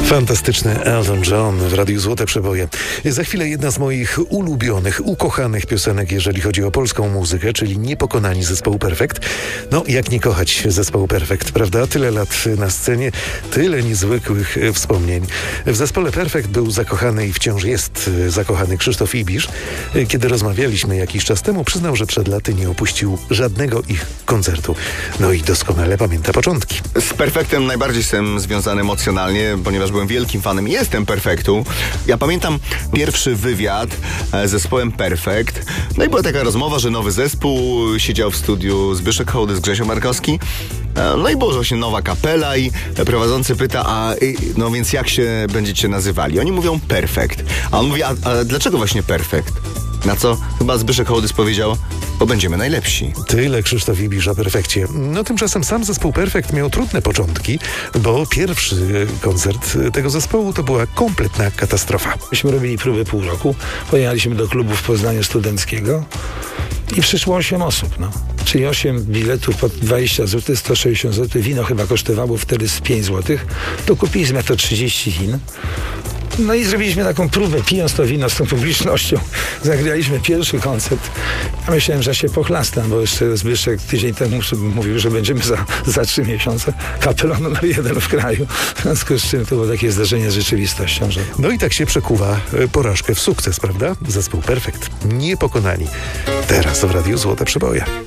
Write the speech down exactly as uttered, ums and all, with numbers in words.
Fantastyczny Elton John w Radiu Złote Przeboje. Za chwilę jedna z moich ulubionych, ukochanych piosenek, jeżeli chodzi o polską muzykę, czyli Niepokonani zespołu Perfekt. No, jak nie kochać zespołu Perfekt, prawda? Tyle lat na scenie, tyle niezwykłych wspomnień. W zespole Perfekt był zakochany i wciąż jest zakochany Krzysztof Ibisz. Kiedy rozmawialiśmy jakiś czas temu, przyznał, że przed laty nie opuścił żadnego ich koncertu. No i doskonale pamięta początki. Z Perfektem najbardziej jestem związany emocjonalnie, ponieważ byłem wielkim fanem i jestem Perfektu. Ja pamiętam pierwszy wywiad z zespołem Perfekt. No i była taka rozmowa, że nowy zespół, siedział w studiu Zbyszek Hołdy z Grzesią Markowski. No i była właśnie nowa kapela i prowadzący pyta, a no więc jak się będziecie nazywali? Oni mówią Perfekt. A on mówi, a, a dlaczego właśnie Perfekt? Na co chyba Zbyszek Hołdys powiedział, bo będziemy najlepsi. Tyle Krzysztof Ibisz o Perfekcie. No tymczasem sam zespół Perfekt miał trudne początki, bo pierwszy koncert tego zespołu to była kompletna katastrofa. Myśmy robili próby pół roku, pojechaliśmy do klubu w Poznaniu Studenckiego i przyszło osiem osób, no. Czyli osiem biletów po dwadzieścia złotych, sto sześćdziesiąt złotych. Wino chyba kosztowało wtedy z pięć złotych. To kupiliśmy to trzydzieści win. No i zrobiliśmy taką próbę, pijąc to wino z tą publicznością. Zagraliśmy pierwszy koncert. Ja myślałem, że się pochlastam, bo jeszcze Zbyszek tydzień temu mówił, że będziemy za, za trzy miesiące kapelą numer jeden w kraju. W związku z czym to było takie zdarzenie z rzeczywistością. Że... No i tak się przekuwa porażkę w sukces, prawda? Zespół Perfekt. Niepokonani. Teraz w Radiu Złote Przeboje.